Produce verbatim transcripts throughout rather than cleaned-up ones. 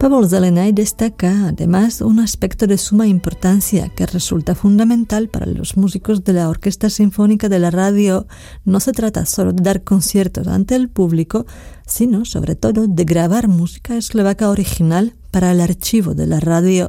Pavel Zelenay destaca además un aspecto de suma importancia que resulta fundamental para los músicos de la Orquesta Sinfónica de la Radio. No se trata solo de dar conciertos ante el público, sino sobre todo de grabar música eslovaca original para el archivo de la radio.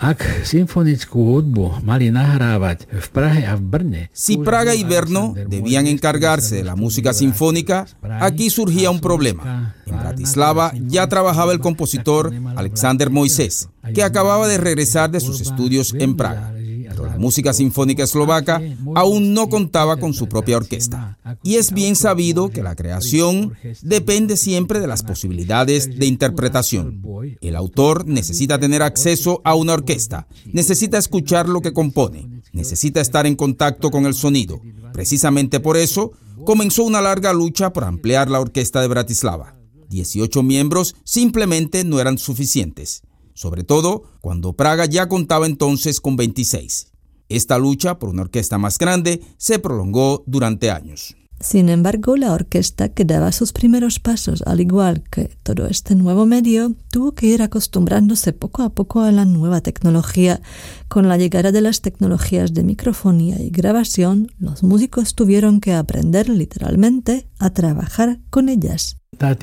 Si Praga y Brno debían encargarse de la música sinfónica, aquí surgía un problema. En Bratislava ya trabajaba el compositor Alexander Moisés, que acababa de regresar de sus estudios en Praga. Pero la música sinfónica eslovaca aún no contaba con su propia orquesta. Y es bien sabido que la creación depende siempre de las posibilidades de interpretación. El autor necesita tener acceso a una orquesta, necesita escuchar lo que compone, necesita estar en contacto con el sonido. Precisamente por eso comenzó una larga lucha por ampliar la orquesta de Bratislava. dieciocho miembros simplemente no eran suficientes, sobre todo cuando Praga ya contaba entonces con veintiséis. Esta lucha por una orquesta más grande se prolongó durante años. Sin embargo, la orquesta que daba sus primeros pasos, al igual que todo este nuevo medio, tuvo que ir acostumbrándose poco a poco a la nueva tecnología. Con la llegada de las tecnologías de microfonía y grabación, los músicos tuvieron que aprender literalmente a trabajar con ellas.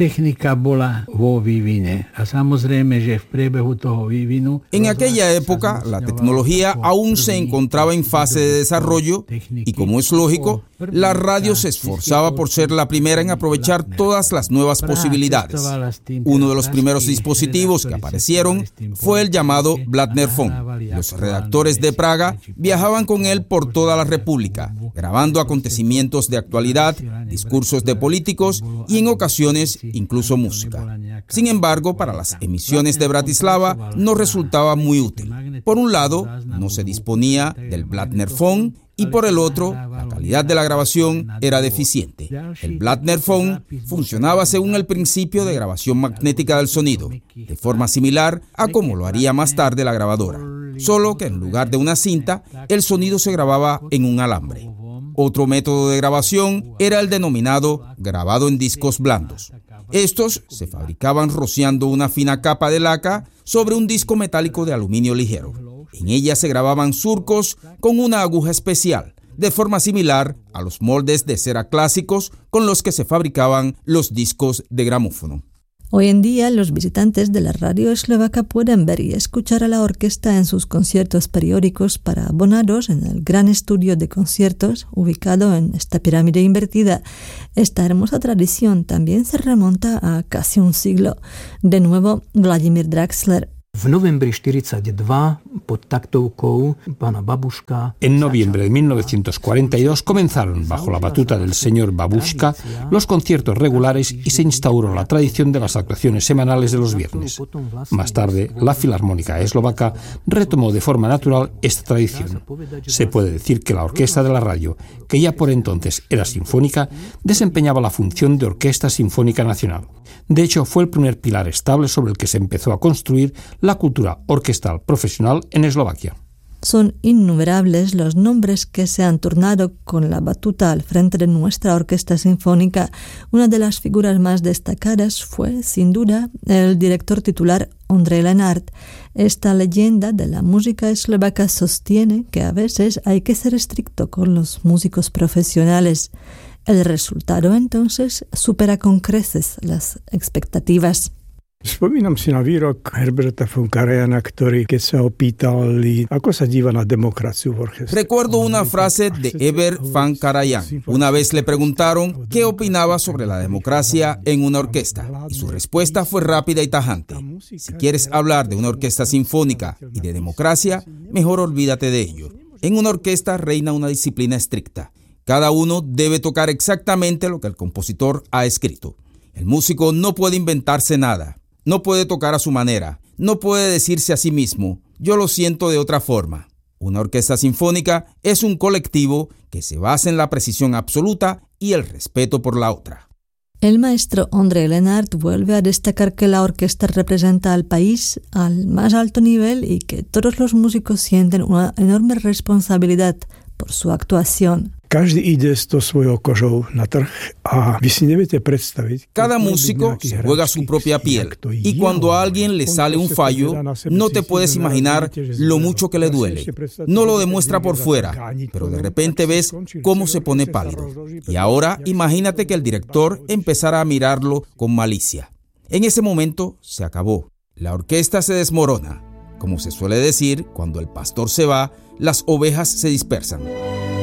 En aquella época, la tecnología aún se encontraba en fase de desarrollo y, como es lógico, la radio se esforzaba por ser la primera en aprovechar todas las nuevas posibilidades. Uno de los primeros dispositivos que aparecieron fue el llamado Blattner Phone. Los redactores de Praga viajaban con él por toda la República, grabando acontecimientos de actualidad, discursos de políticos y, en ocasiones, incluso música. Sin embargo, para las emisiones de Bratislava no resultaba muy útil. Por un lado, no se disponía del Blattner Phone y por el otro, la calidad de la grabación era deficiente. El Blattner Phone funcionaba según el principio de grabación magnética del sonido, de forma similar a como lo haría más tarde la grabadora, solo que en lugar de una cinta, el sonido se grababa en un alambre. Otro método de grabación era el denominado grabado en discos blandos. Estos se fabricaban rociando una fina capa de laca sobre un disco metálico de aluminio ligero. En ella se grababan surcos con una aguja especial, de forma similar a los moldes de cera clásicos con los que se fabricaban los discos de gramófono. Hoy en día, los visitantes de la radio eslovaca pueden ver y escuchar a la orquesta en sus conciertos periódicos para abonados en el gran estudio de conciertos ubicado en esta pirámide invertida. Esta hermosa tradición también se remonta a casi un siglo. De nuevo, Vladimír Draxler. En noviembre de mil novecientos cuarenta y dos comenzaron, bajo la batuta del señor Babuška, los conciertos regulares y se instauró la tradición de las actuaciones semanales de los viernes. Más tarde, la Filarmónica Eslovaca retomó de forma natural esta tradición. Se puede decir que la orquesta de la radio, que ya por entonces era sinfónica, desempeñaba la función de orquesta sinfónica nacional. De hecho, fue el primer pilar estable sobre el que se empezó a construir la cultura orquestal profesional en Eslovaquia. Son innumerables los nombres que se han turnado con la batuta al frente de nuestra orquesta sinfónica. Una de las figuras más destacadas fue, sin duda, el director titular Ondřej Lenart. Esta leyenda de la música eslovaca sostiene que a veces hay que ser estricto con los músicos profesionales. El resultado, entonces, supera con creces las expectativas. Spomínam si na výrok Herberta von Karajana, ktorý, keď sa ho pýtali, ako sa díva na democraciu v orchestre. Recuerdo una frase de Herbert von Karajan. Una vez le preguntaron qué opinaba sobre la democracia en una orquesta, y su respuesta fue rápida y tajante. Si quieres hablar de una orquesta sinfónica y de democracia, mejor olvídate de ello. En una orquesta reina una disciplina estricta. Cada uno debe tocar exactamente lo que el compositor ha escrito. El músico no puede inventarse nada. No puede tocar a su manera, no puede decirse a sí mismo, yo lo siento de otra forma. Una orquesta sinfónica es un colectivo que se basa en la precisión absoluta y el respeto por la otra. El maestro Ondřej Lenart vuelve a destacar que la orquesta representa al país al más alto nivel y que todos los músicos sienten una enorme responsabilidad por su actuación. Cada músico se juega su propia piel y cuando a alguien le sale un fallo, no te puedes imaginar lo mucho que le duele. No lo demuestra por fuera, pero de repente ves cómo se pone pálido. Y ahora imagínate que el director empezara a mirarlo con malicia. En ese momento se acabó. La orquesta se desmorona. Como se suele decir, cuando el pastor se va, las ovejas se dispersan.